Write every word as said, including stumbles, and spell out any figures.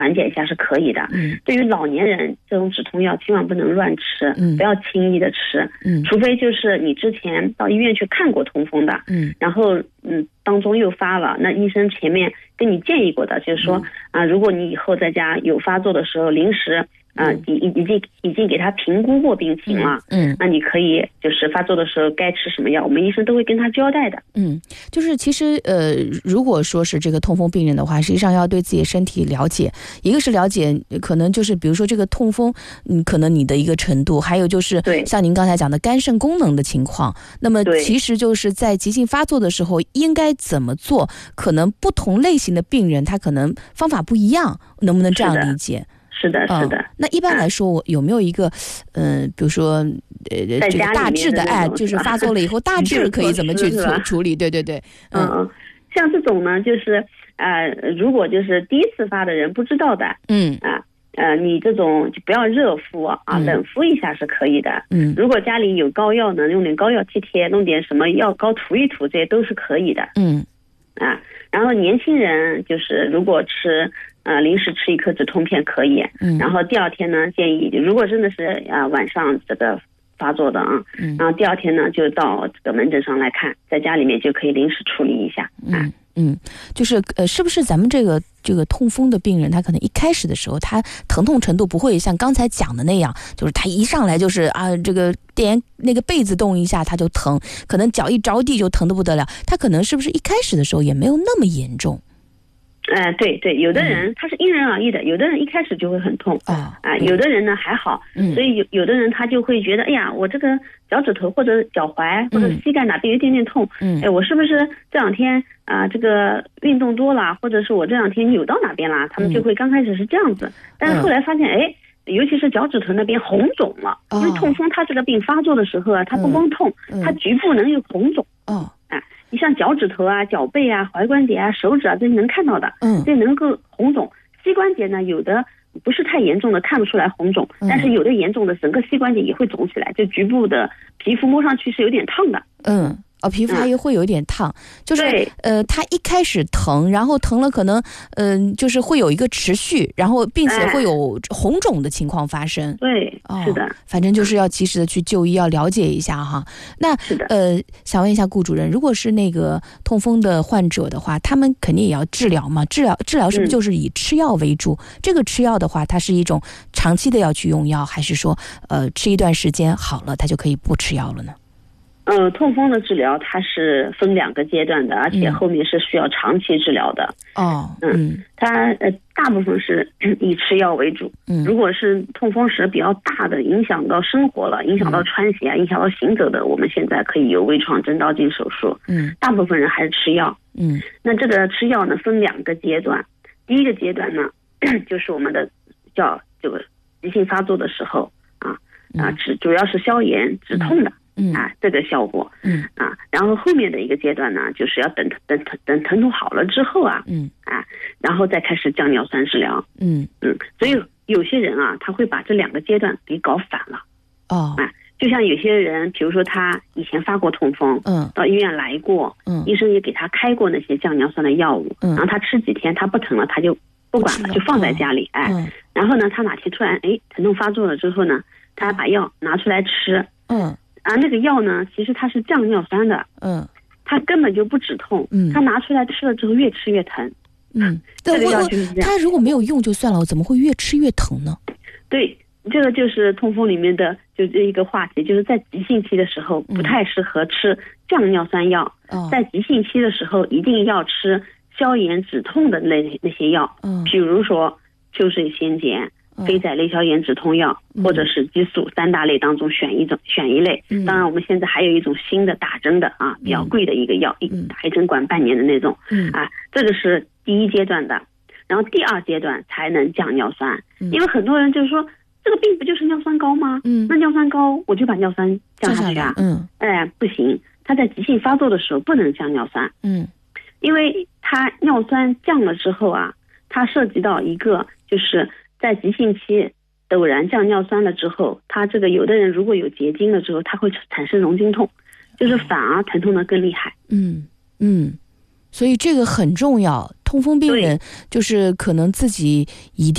缓解一下是可以的。 嗯， 对于老年人，这种止痛药千万不能乱吃， 嗯， 不要轻易的吃， 嗯， 除非就是你之前到医院去看过痛风的， 嗯， 然后嗯当中又发了，那医生前面跟你建议过的，就是说啊、嗯呃，如果你以后在家有发作的时候，临时啊，已已已经已经给他评估过病情了， 嗯， 那你可以就是发作的时候该吃什么药，我们医生都会跟他交代的。 嗯，就是其实呃，如果说是这个痛风病人的话，实际上要对自己身体了解，一个是了解可能就是比如说这个痛风，嗯，可能你的一个程度，还有就是像您刚才讲的肝肾功能的情况，那么其实就是在急性发作的时候应该怎么做，可能不同类型的病人他可能方法不一样，能不能这样理解？ 是的，是的。 嗯、那一般来说，我有没有一个，嗯、呃，比如说，呃，这个大致的哎，就是发作了以后，大致可以怎么去处处理？对对对， 嗯嗯，像这种呢，就是呃，如果就是第一次发的人不知道的， 嗯啊。呃，你这种就不要热敷啊，嗯、冷敷一下是可以的。 嗯， 如果家里有膏药呢，用点膏药贴贴，弄点什么药膏涂一涂，这些都是可以的。 嗯， 啊，然后年轻人就是如果吃呃临时吃一颗止痛片可以， 嗯，然后第二天呢建议，如果真的是啊、呃、晚上这个发作的啊， 嗯， 然后第二天呢就到这个门诊上来看，在家里面就可以临时处理一下。啊、 嗯嗯，就是呃，是不是咱们这个这个痛风的病人，他可能一开始的时候，他疼痛程度不会像刚才讲的那样，就是他一上来就是啊，这个电那个被子动一下他就疼，可能脚一着地就疼得不得了。他可能是不是一开始的时候也没有那么严重？ 哎、呃，对对，有的人他是因人而异的，有的人一开始就会很痛啊， 啊，有的人呢还好， 嗯， 所以有有的人他就会觉得，哎呀，我这个脚趾头或者脚踝或者膝盖哪边有一点点痛， 嗯， 哎，我是不是这两天啊、呃、这个运动多了，或者是我这两天扭到哪边啦？他们就会刚开始是这样子，嗯、但是后来发现，哎。尤其是脚趾头那边红肿了， 哦、 因为痛风它这个病发作的时候啊，它不光痛， 嗯、 它局部能有红肿。 哦， 啊，你像脚趾头啊、脚背啊、踝关节啊、手指啊，这是能看到的， 嗯， 这能够红肿。膝关节呢，有的不是太严重的看不出来红肿， 嗯、 但是有的严重的整个膝关节也会肿起来，就局部的皮肤摸上去是有点烫的。 嗯。哦，皮肤它也会有点烫，嗯、就是呃，它一开始疼，然后疼了可能嗯、呃，就是会有一个持续，然后并且会有红肿的情况发生。 对， 哦， 是的， 反正就是要及时的去就医，要了解一下哈。那是的， 呃，想问一下顾主任，如果是那个痛风的患者的话，他们肯定也要治疗嘛？治疗治疗是不是就是以吃药为主？嗯、这个吃药的话，它是一种长期的要去用药，还是说呃吃一段时间好了，它就可以不吃药了呢？ 呃，痛风的治疗它是分两个阶段的，而且后面是需要长期治疗的。 哦， 嗯，它呃大部分是以吃药为主。 嗯， 如果是痛风时比较大的，影响到生活了，影响到穿鞋啊，影响到行走的，我们现在可以有微创针刀镜手术。 嗯， 大部分人还是吃药。 嗯， 那这个吃药呢，分两个阶段。第一个阶段呢，就是我们的叫这个急性发作的时候啊啊，止主要是消炎止痛的。 嗯嗯啊，这个效果， 嗯啊，然后后面的一个阶段呢，就是要等等等等疼痛好了之后啊， 嗯啊，然后再开始降尿酸治疗， 嗯嗯，所以有些人啊，他会把这两个阶段给搞反了， 哦， 啊，就像有些人，比如说他以前发过痛风， 嗯， 到医院来过， 嗯， 医生也给他开过那些降尿酸的药物， 嗯， 然后他吃几天他不疼了，他就不管了，就放在家里，哎， 嗯， 然后呢，他哪天突然哎疼痛发作了之后呢，他还把药拿出来吃， 嗯。 啊，那个药呢，其实它是降尿酸的， 嗯， 它根本就不止痛， 嗯， 它拿出来吃了之后越吃越疼， 嗯， 这个药就是这样。 它如果没有用就算了，我怎么会越吃越疼呢？ 对，这个就是痛风里面的就这一个话题，就是在急性期的时候不太适合吃降尿酸药， 嗯、 在急性期的时候一定要吃消炎止痛的那那些药， 嗯， 比如说秋水仙碱。非甾类消炎止痛药， 嗯、 或者是激素三大类当中选一种选一类。 嗯、 当然，我们现在还有一种新的打针的啊，比较贵的一个药， 嗯、 打一针管半年的那种。 嗯啊，这个是第一阶段的，然后第二阶段才能降尿酸。 嗯、 因为很多人就是说，这个病不就是尿酸高吗？ 嗯， 那尿酸高我就把尿酸降下去啊。 嗯， 哎，不行，他在急性发作的时候不能降尿酸。 嗯， 因为他尿酸降了之后啊，它涉及到一个就是在急性期。陡然降尿酸了之后，他这个有的人如果有结晶了之后，他会产生溶经痛，就是反而疼痛的更厉害。 嗯嗯，所以这个很重要。痛风病人就是可能自己一定。